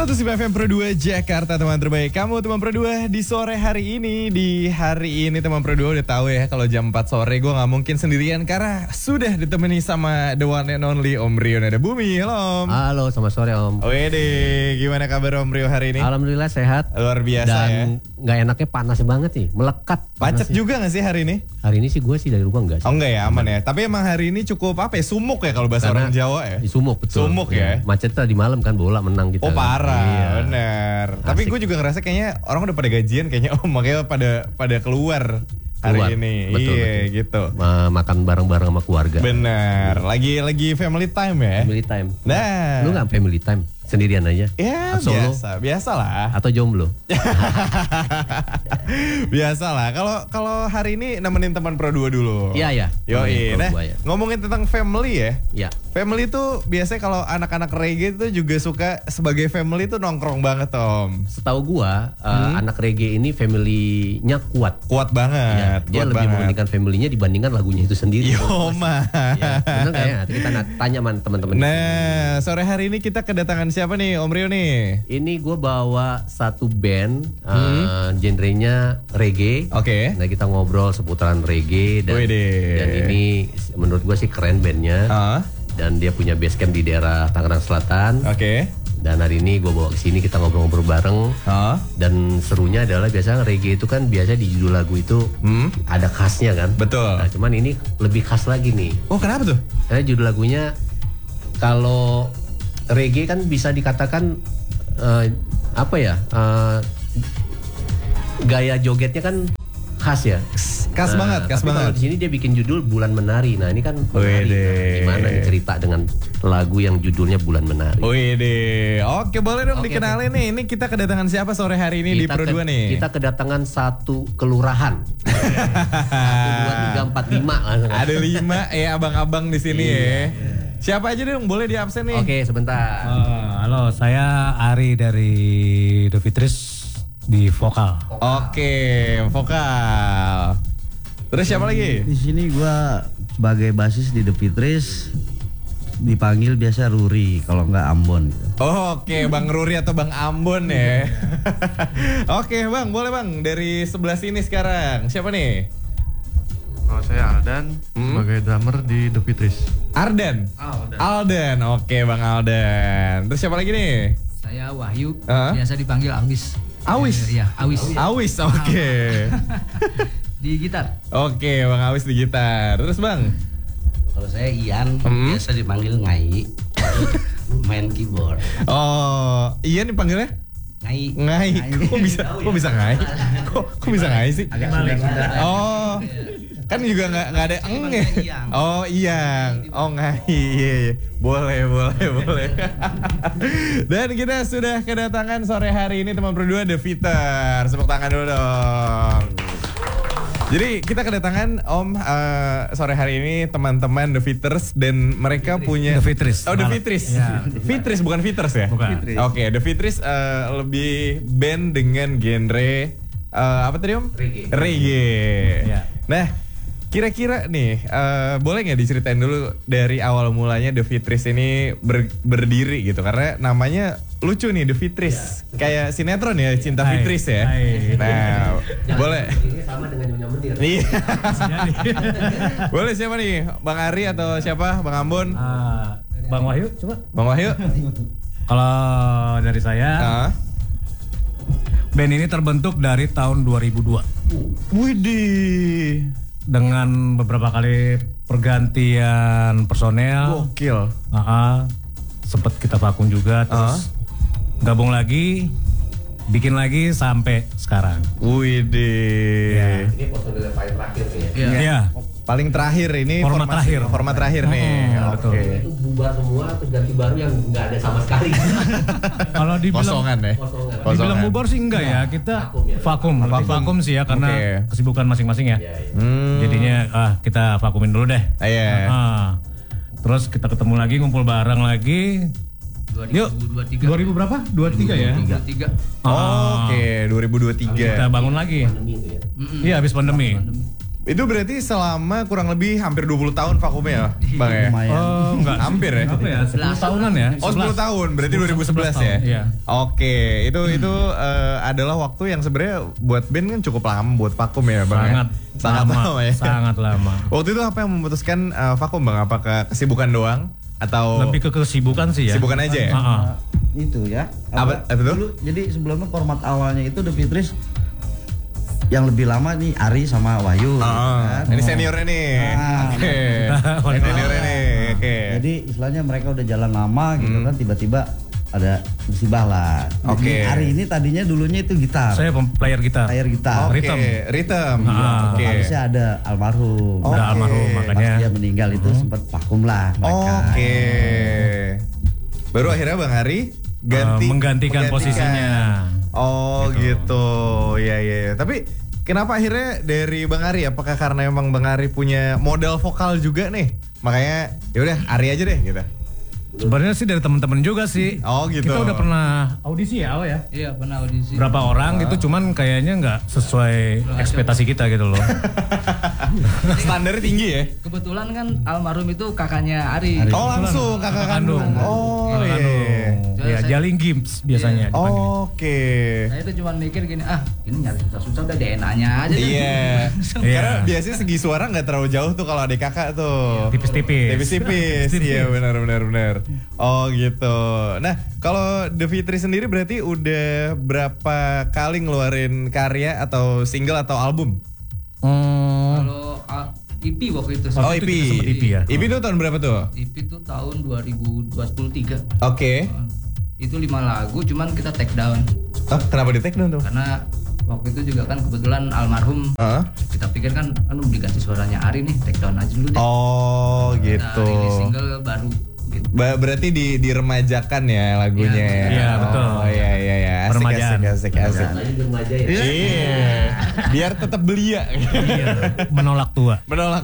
105 FM Pro 2 Jakarta, teman terbaik kamu, teman Pro 2 di sore hari ini. Di hari ini teman Pro 2 udah tahu ya, kalau jam 4 sore gue gak mungkin sendirian karena sudah ditemani sama the one and only Om Rio Nada Bumi. Halo Om. Halo, selamat sore Om. Wede, gimana kabar Om Rio hari ini? Alhamdulillah sehat. Luar biasa. Dan ya. gak enaknya panas banget nih, melekat. Macet juga gak sih hari ini? Hari ini sih gue sih dari rumah enggak sih. Oh enggak ya, aman ya. Tapi emang hari ini cukup apa ya, sumuk ya kalau bahasa orang Jawa ya. Sumuk, betul. Sumuk ya. Macet tadi malam kan, bola menang kita. Oh parah, iya. bener. Tapi gue juga ngerasa kayaknya orang udah pada gajian kayaknya, makanya pada keluar hari ini. Betul, iya betul. gitu. Makan bareng-bareng sama keluarga. Bener, lagi family time ya. Family time. Nah, Lu gak family time? Sendirian aja? ya Solo? biasa lah. Atau jomblo? Biasalah. Kalau hari ini nemenin teman Pro 2 dulu. Iya, iya. Yoi. Pro Nah, 2 ya. ngomongin tentang family ya. Iya. Family tuh biasanya kalau anak-anak reggae tuh juga suka sebagai family tuh nongkrong banget, Om. Setahu gua, anak reggae ini family-nya kuat. Kuat banget. Ya, dia kuat lebih banget. mementingkan family-nya dibandingkan lagunya itu sendiri. Yo, mah. Ya, bener gak ya? Kita tanya sama teman-teman. Nah, sore hari ini kita kedatangan siapa nih, Om Rio nih? Ini gue bawa satu band, genrenya reggae. Oke. Nah, kita ngobrol seputaran reggae dan ini menurut gue sih keren bandnya. Dan dia punya base camp di daerah Tangerang Selatan. Oke. Dan hari ini gue bawa ke sini, kita ngobrol-ngobrol bareng. Dan serunya adalah biasa reggae itu kan biasa di judul lagu itu ada khasnya kan. Betul. Nah, cuman ini lebih khas lagi nih. Oh, kenapa tuh? Karena judul lagunya, kalau reggae kan bisa dikatakan gaya jogetnya kan khas ya. Khas banget, khas tapi banget. kalau di sini dia bikin judul Bulan Menari. Nah, ini kan menari. Nah, gimana nih cerita dengan lagu yang judulnya Bulan Menari? Wede. Oke, boleh dong dikenalin nih. Ini kita kedatangan siapa sore hari ini di Pro 2 nih? Kita kedatangan satu kelurahan. 1, 2, 3, 4, 5 langsung. Ada 5 ya abang-abang di sini ya. Siapa aja dong, boleh di absen nih. Oke, sebentar. Halo, saya Ari dari The Fitris di vokal. Oke, vokal. Terus siapa lagi? Di sini gua sebagai basis di The Fitris, dipanggil biasa Ruri kalau nggak Ambon gitu. Oke, Bang Ruri atau Bang Ambon ya. Oke, Bang, boleh Bang dari sebelah sini sekarang. Siapa nih? Kalau saya Aldan sebagai drummer di The Fitris. Ardan. Aldan. Oke, Bang Aldan. Terus siapa lagi nih? Saya Wahyu, biasa dipanggil Awis. Awis? Iya, Awis. Awis, oke. Di gitar. Oke, Bang Awis di gitar. Terus Bang? Kalau saya Ian, biasa dipanggil Ngai. Main keyboard. Oh, Ian dipanggilnya? Ngai. Ngai. Kok bisa Ngai? Kok bisa Ngai sih? Oh. Kan juga nggak ada eng ya. Oh Iyang. Oh Ngai. Iya. Boleh. Dan kita sudah kedatangan sore hari ini teman Pro 2 The Fitter. Tepuk tangan dulu dong. Jadi kita kedatangan Om sore hari ini teman-teman The Fitters dan mereka punya The Fitris. Oh The Fitris. Ya. Fitris bukan Fitters ya? Bukan. Oke, The Fitris lebih band dengan genre apa tadi Om? Reggae. Ya. Nah, kira-kira nih boleh nggak diceritain dulu dari awal mulanya The Fitris ini berdiri gitu, karena namanya lucu nih The Fitris. Kayak sinetron ya, Cinta Fitris ya. Nah, boleh. Ini sama dengan Nyonya Menir. Iya. Boleh siapa nih? Bang Ari atau siapa? Bang Ambon? Bang Wahyu, coba. Bang Wahyu? Kalau dari saya, band ini terbentuk dari tahun 2002. Widih. Dengan beberapa kali pergantian personel. Gokil. Sempet kita vakum juga, terus gabung lagi, bikin lagi sampai sekarang. Widih. Ini personel paling terakhir nih ya. Iya. Paling terakhir ini Format terakhir. Format terakhir nih. betul. Itu bubar semua, terus ganti baru yang nggak ada sama sekali. Kalau dibilang Kosongan ya. dibilang bubar sih enggak ya, kita vakum sih ya, karena kesibukan masing-masing ya. Jadinya kita vakumin dulu deh. Terus kita ketemu lagi, ngumpul bareng lagi. 2023. 2000 berapa? 23 ya? 23. Oke, 2023. Kita bangun lagi. Pandemi itu ya. Iya, habis pandemi. Itu berarti selama kurang lebih hampir 20 tahun vakumnya ya, Bang ya? Oh, enggak. Hampir ya? Apa ya? 10 tahunan ya? Oh, 10 tahun. Berarti 2011 ya? Iya. Oke, itu adalah waktu yang sebenarnya buat band kan cukup lama buat vakum ya, Bang. Sangat lama ya. Sangat lama. Waktu itu apa yang memutuskan vakum, Bang? Apakah kesibukan doang atau lebih ke kesibukan sih ya? Kesibukan aja ya? Itu ya. Apa itu? Dulu, jadi sebelumnya format awalnya itu The Fitris yang lebih lama nih Ari sama Wahyu. Kan? Ini seniornya nih. Oke. Ini seniornya nih. Oke. Jadi istilahnya mereka udah jalan lama gitu kan, tiba-tiba ada musibah lah. Oke. Ari ini tadinya dulunya itu gitar. Saya player gitar. Player gitar. Oke. Rhythm. Oke. Harusnya ada almarhum. Udah almarhum makanya. Pas dia meninggal itu sempat vakum lah mereka. Oke. Baru akhirnya Bang Ari menggantikan posisinya. Oh gitu. Ya. Tapi kenapa akhirnya dari Bang Ari? Apakah karena emang Bang Ari punya modal vokal juga nih? Makanya yaudah Ari aja deh gitu. Sebenarnya sih dari teman-teman juga sih. Oh gitu. Kita udah pernah audisi ya, ya? Iya, pernah audisi. Berapa orang gitu, cuman kayaknya nggak sesuai ekspektasi kita gitu loh. Standarnya tinggi ya? Kebetulan kan almarhum itu kakaknya Ari. Oh langsung kakak kandung. Oh iya. Ya, Jaling Gims biasanya dipanggil. Oke. Saya itu cuma mikir gini, ini nyari susah-susah udah DNA aja. Iya. Karena biasanya segi suara nggak terlalu jauh tuh kalau adik kakak tuh. Tipis-tipis. Iya benar. Oh gitu. Nah kalau The Fitris sendiri berarti udah berapa kali ngeluarin karya atau single atau album? Kalau EP waktu itu. Oh EP. EP ya. EP itu tahun berapa tuh? EP itu tahun 2023. Oke. Itu 5 lagu, cuman kita take down. Oh, kenapa di take down tuh? Karena waktu itu juga kan kebetulan almarhum. Kita pikir kan diganti suaranya Ari nih, take down aja dulu deh. Oh gitu. Kita rilis single baru. Gitu. Berarti diremajakan ya lagunya ya? Iya betul. Oh iya. Asik. Iya. Biar tetap belia. Menolak tua.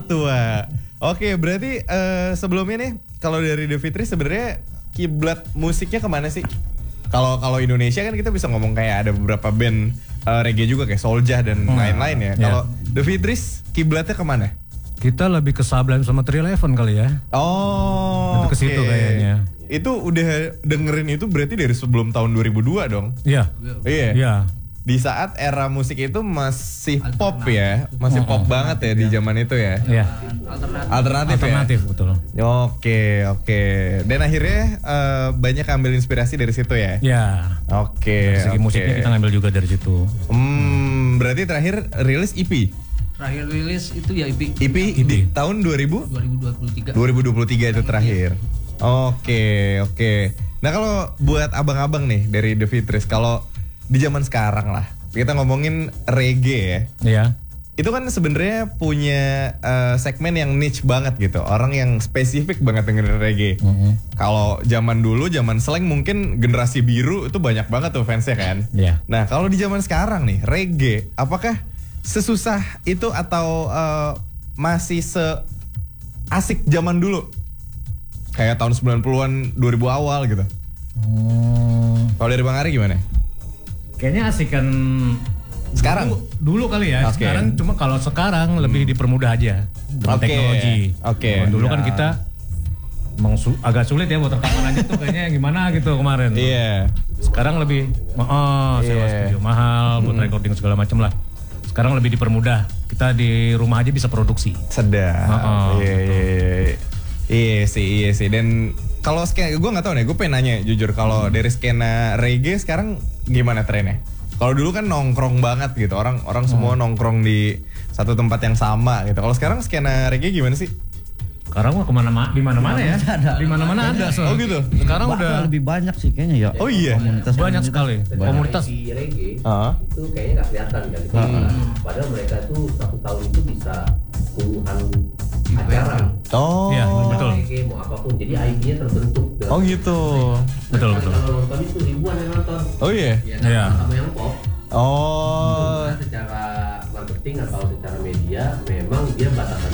Oke, berarti sebelumnya nih kalau dari The Fitris sebenarnya kiblat musiknya kemana sih? Kalau Indonesia kan kita bisa ngomong kayak ada beberapa band reggae juga kayak Soulja dan lain-lain ya. Kalau The Fitris kiblatnya kemana? Kita lebih ke Sublime sama 311 kali ya. Oh. Lebih ke situ kayaknya. Itu udah dengerin itu berarti dari sebelum tahun 2002 dong? Iya. Di saat era musik itu masih pop ya, masih pop banget ya di zaman itu ya. Iya. Alternatif betul. Oke. Dan akhirnya banyak ambil inspirasi dari situ ya. Iya. Oke. Dari segi musiknya kita ngambil juga dari situ. Berarti terakhir rilis EP. Terakhir rilis itu ya EP. Di tahun 2023 itu terakhir. Oke. Nah kalau buat abang-abang nih dari The Fitris, kalau di zaman sekarang lah kita ngomongin reggae ya. Iya. Itu kan sebenarnya punya segmen yang niche banget gitu. Orang yang spesifik banget dengerin reggae. Kalau zaman dulu, zaman slang mungkin generasi biru itu banyak banget tuh fansnya kan. Iya. Nah kalau di zaman sekarang nih reggae, apakah sesusah itu atau masih asik zaman dulu? Kayak tahun 90-an, 2000 awal gitu. Kalau dari Bang Ari gimana? Kayaknya asikan sekarang dulu kali ya. Okay. Sekarang cuma kalau sekarang lebih dipermudah aja dengan teknologi. Kalau dulu kan kita emang agak sulit ya buat rekaman aja tuh kayaknya gimana gitu kemarin. Iya. Sekarang lebih sewa studio mahal buat recording segala macam lah. Sekarang lebih dipermudah. Kita di rumah aja bisa produksi. Sedap. Iya sih. Dan kalau skena, gue nggak tahu nih. Gue pengen nanya jujur. Kalau dari skena reggae sekarang gimana trennya? Kalau dulu kan nongkrong banget gitu. Orang semua nongkrong di satu tempat yang sama gitu. Kalau sekarang skena reggae gimana sih? Sekarang mah di mana-mana ya. Di mana-mana ada. Oh gitu. Sekarang udah lebih banyak sih kayaknya ya. Oh iya. Banyak sekali. Komunitas di reggae itu kayaknya nggak kelihatan kan. Padahal mereka tuh satu tahun itu bisa puluhan acara. Oh. Iya, betul. Reggae mau apapun. Jadi ID-nya terbentuk. Oh gitu. Betul. Kalau nonton itu ribuan yang nonton. Oh iya. Iya. Sama yang pop. Oh. Secara marketing atau secara media memang dia batasannya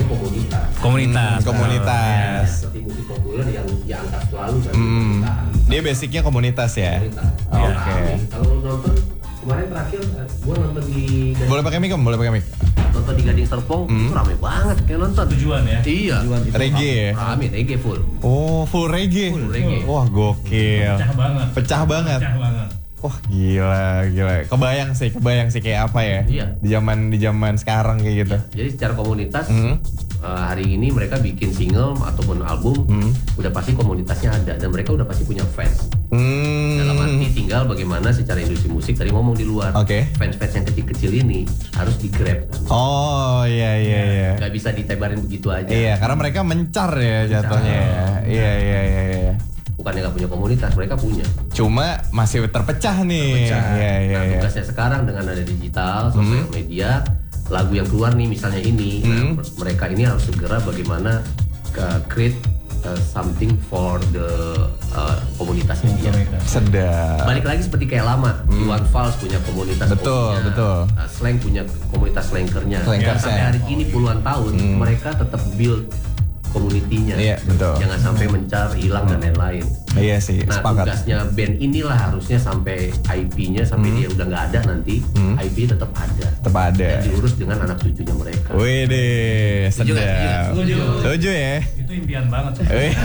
komunitas. Seperti musik populer yang diangkat selalu kan. Dia basicnya komunitas ya. Oke. Kalau nonton kemarin terakhir gua nonton di Boleh pakai mic. nonton di Gading Serpong itu rame banget kayak nonton. Tujuan ya? Iya. Reggae ya? Rame, reggae full. Oh, full reggae. Full reggae. Wah, gokil. Pecah banget. Pecah banget. Wah, gila. Kebayang sih kayak apa ya? Iya. Di zaman sekarang kayak gitu. Iya. Jadi secara komunitas hari ini mereka bikin single ataupun album udah pasti komunitasnya ada dan mereka udah pasti punya fans. Dalam arti tinggal bagaimana secara industri musik tadi ngomong di luar. Fans-fans yang kecil-kecil ini harus di-grab. Oh iya. Gak bisa ditebarin begitu aja. Iya, karena mereka mencar ya jatuhnya ya. Iya. Bukannya gak punya komunitas, mereka punya. Cuma masih terpecah nih. Iya. Tugasnya sekarang dengan ada digital, sosial media, lagu yang keluar nih misalnya ini, mereka ini harus segera bagaimana create something for the komunitasnya dia. Sedap. Balik lagi seperti kayak lama, Iwan Fals punya komunitas. Betul. Slang punya komunitas slankernya. Sampai hari ini puluhan tahun mereka tetap build komunitinya. Iya, betul. Jangan sampai mencar, hilang dan lain-lain. Iya sih, nah, sepakat. Tugasnya band inilah harusnya sampai IP-nya sampai dia udah nggak ada nanti, IP tetap ada. Dan diurus dengan anak cucunya mereka. Wih deh, sedap. Setuju ya. Itu impian banget.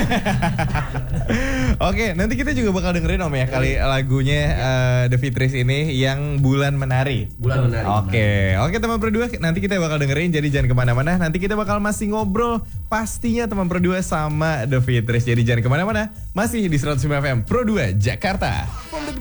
Oke, nanti kita juga bakal dengerin Om ya kali lagunya The Fitris ini yang Bulan Menari. Oke teman berdua, nanti kita bakal dengerin, jadi jangan kemana-mana. Nanti kita bakal masih ngobrol pastinya teman berdua sama The Fitris. Jadi jangan kemana-mana, masih di 105 FM Pro 2 Jakarta.